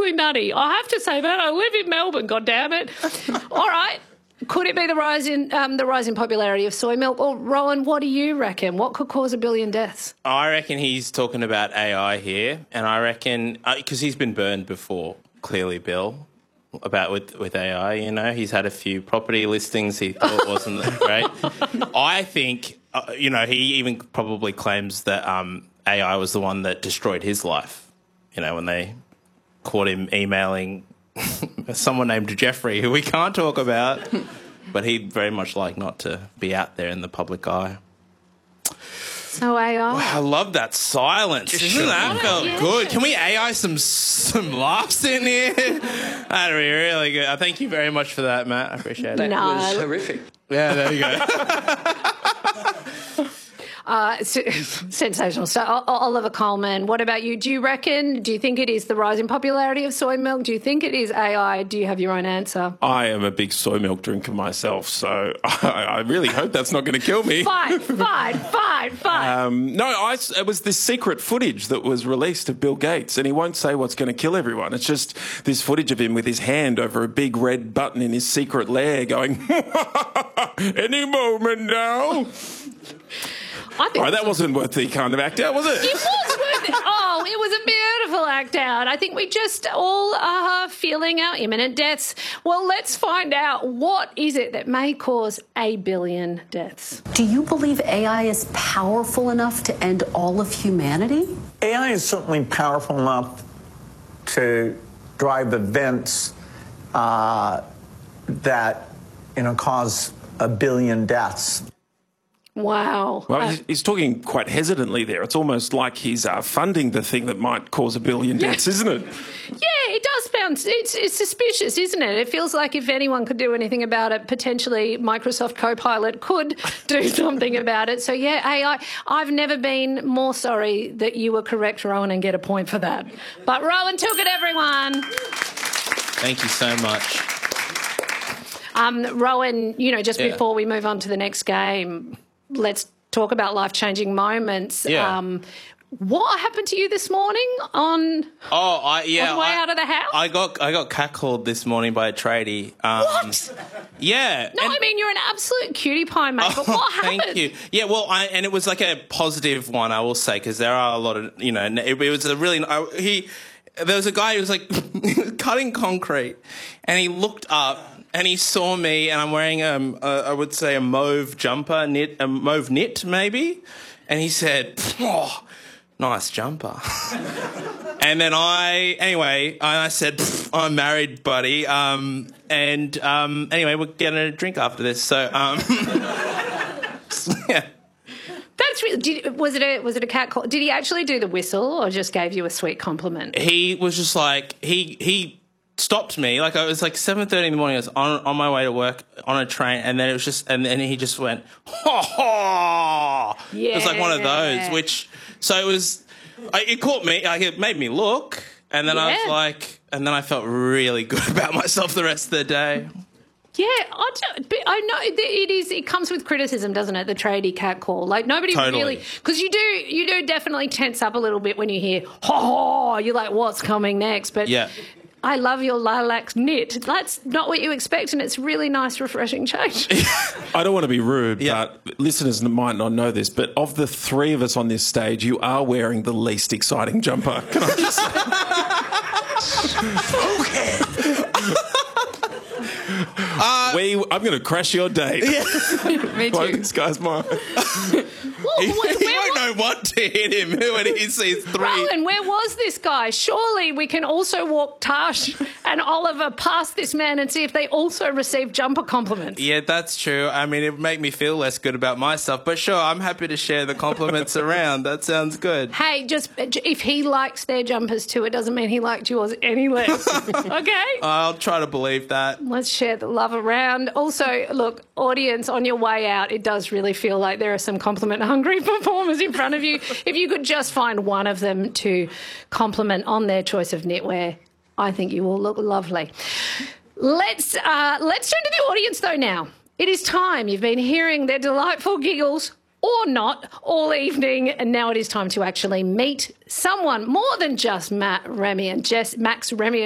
seriously nutty. I have to say that. I live in Melbourne, goddammit. All right. Could it be the rise in popularity of soy milk? Or, Rowan, what do you reckon? What could cause 1 billion deaths? I reckon he's talking about AI here, and I reckon because he's been burned before, clearly, Bill, about with AI. You know, he's had a few property listings he thought wasn't that great. I think he even probably claims that AI was the one that destroyed his life. You know, when they caught him emailing someone named Jeffrey, who we can't talk about, but he'd very much like not to be out there in the public eye. So AI. Wow, I love that silence. Isn't that felt good? Can we AI some laughs in here? That'd be really good. Thank you very much for that, Matt. I appreciate it. That was horrific. Yeah, there you go. Sensational stuff. Oliver Coleman, what about you? Do you think it is the rise in popularity of soy milk? Do you think it is AI? Do you have your own answer? I am a big soy milk drinker myself, so I really hope that's not going to kill me. Fine. No, it was this secret footage that was released of Bill Gates, and he won't say what's going to kill everyone. It's just this footage of him with his hand over a big red button in his secret lair going, any moment now. That wasn't worth the kind of act out, was it? It was worth it. Oh, it was a beautiful act out. I think we just all are feeling our imminent deaths. Well, let's find out what is it that may cause 1 billion deaths. Do you believe AI is powerful enough to end all of humanity? AI is certainly powerful enough to drive events that, cause 1 billion deaths. Wow. Well, he's talking quite hesitantly there. It's almost like he's funding the thing that might cause 1 billion deaths, isn't it? Yeah, it does sound, it's suspicious, isn't it? It feels like if anyone could do anything about it, potentially Microsoft Copilot could do something about it. So, yeah, AI, I've never been more sorry that you were correct, Rowan, and get a point for that. But Rowan took it, everyone. Thank you so much. Rowan, before we move on to the next game, let's talk about life-changing moments. Yeah. What happened to you this morning on the way out of the house? I got catcalled this morning by a tradie. What? Yeah. No, I mean, you're an absolute cutie pie, mate, but what happened? Thank you. Yeah, well, and it was like a positive one, I will say, because there are a lot of, it was a really... there was a guy who was like cutting concrete, and he looked up, and he saw me, and I'm wearing, I would say, a mauve jumper, a mauve knit, maybe. And he said, oh, nice jumper. And then I said, I'm married, buddy. Anyway, we're getting a drink after this. So, yeah. That's really, was it a cat call? Did he actually do the whistle or just gave you a sweet compliment? He was just like, he stopped me, like it was like 7:30 in the morning. I was on my way to work on a train, and then it was just, and then he just went, ha ha. Yeah. It was like one of those, so it was, it caught me, like it made me look, and then I was like, and then I felt really good about myself the rest of the day. Yeah, I know it comes with criticism, doesn't it? The tradie cat call, like nobody really, because you do definitely tense up a little bit when you hear ha ha. You're like, what's coming next? But yeah. I love your lilac knit. That's not what you expect, and it's really nice, refreshing change. I don't want to be rude, but listeners might not know this, but of the three of us on this stage, you are wearing the least exciting jumper. Can I just say? Okay. I'm going to crash your date. Yeah. Me too. This guy's mine. He won't know what to hit him when he sees three. Rowan, where was this guy? Surely we can also walk Tash and Oliver past this man and see if they also receive jumper compliments. Yeah, that's true. I mean, it would make me feel less good about myself. But sure, I'm happy to share the compliments around. That sounds good. Hey, just if he likes their jumpers too, it doesn't mean he liked yours any less. Okay? I'll try to believe that. Let's share the love around. Also, look, audience, on your way out, it does really feel like there are some compliment-hungry performers in front of you. If you could just find one of them to compliment on their choice of knitwear, I think you will look lovely. Let's turn to the audience, though, now. It is time. You've been hearing their delightful giggles, or not, all evening, and now it is time to actually meet someone more than just Max Remy